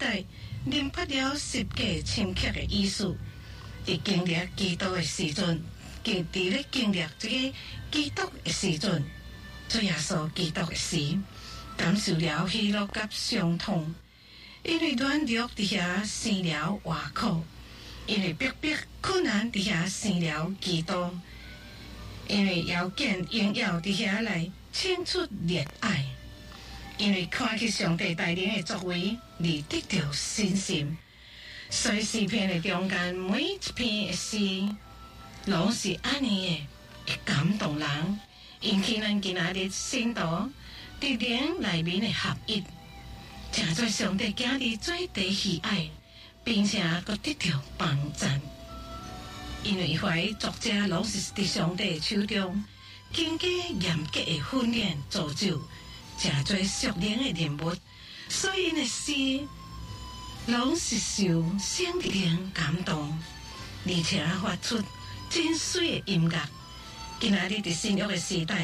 代明白了十架深刻的意思。伫经历基督的时阵，伫咧经历这个基督的时阵，主耶稣基督的时，感受了喜乐甲伤痛，因为软弱伫遐生了活苦，因为逼迫困难伫遐生了基督，因为要见荣耀伫遐来倾出热爱，因为看去上帝带领的作为而得到信心。所以诗篇的中间每一篇的诗，拢是安尼的，会感动人，引起咱今仔日信徒伫灵内面的合一，成做上帝囝儿最第喜爱，并且佮得到帮赞。因为怀作者拢是伫上帝手中经过严格的训练造就，成做属灵的人物，所以因的诗拢是受圣灵感动，而且发出真水的音乐。今仔日伫新约的时代，